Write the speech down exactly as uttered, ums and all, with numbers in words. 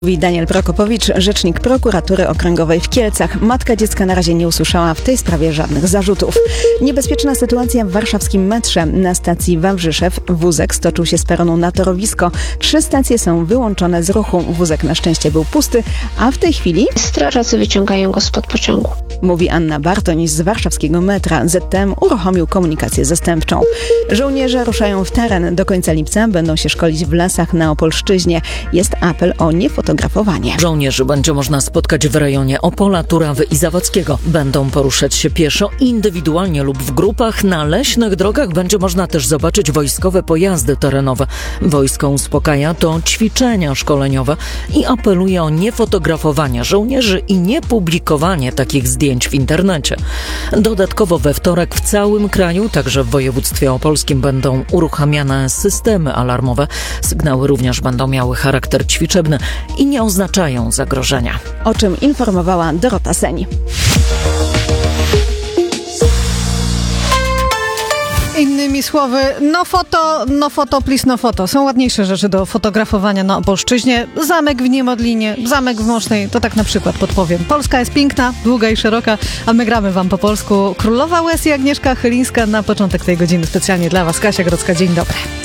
Mówi Daniel Prokopowicz, rzecznik prokuratury okręgowej w Kielcach. Matka dziecka na razie nie usłyszała w tej sprawie żadnych zarzutów. Niebezpieczna sytuacja w warszawskim metrze. Na stacji Wawrzyszew wózek stoczył się z peronu na torowisko. Trzy stacje są wyłączone z ruchu. Wózek na szczęście był pusty, a w tej chwili strażacy wyciągają go spod pociągu. Mówi Anna Bartoń z warszawskiego metra. Z T M uruchomił komunikację zastępczą. Żołnierze ruszają w teren. Do końca lipca będą się szkolić w lasach na Opolszczyźnie. Jest apel o niefotografowanie. Żołnierzy będzie można spotkać w rejonie Opola, Turawy i Zawadzkiego. Będą poruszać się pieszo, indywidualnie lub w grupach. Na leśnych drogach będzie można też zobaczyć wojskowe pojazdy terenowe. Wojsko uspokaja to ćwiczenia szkoleniowe i apeluje o niefotografowanie żołnierzy i niepublikowanie takich zdjęć w internecie. Dodatkowo we wtorek w całym kraju, także w województwie opolskim, będą uruchamiane systemy alarmowe. Sygnały również będą miały charakter ćwiczebny i nie oznaczają zagrożenia. O czym informowała Dorota Seń. Innymi słowy, no foto, no foto, please no foto. Są ładniejsze rzeczy do fotografowania na Opolszczyźnie. Zamek w Niemodlinie, zamek w Mosznej, to tak na przykład podpowiem. Polska jest piękna, długa i szeroka, a my gramy wam po polsku. Królowa Łez i Agnieszka Chylińska na początek tej godziny specjalnie dla was. Kasia Grodzka, dzień dobry.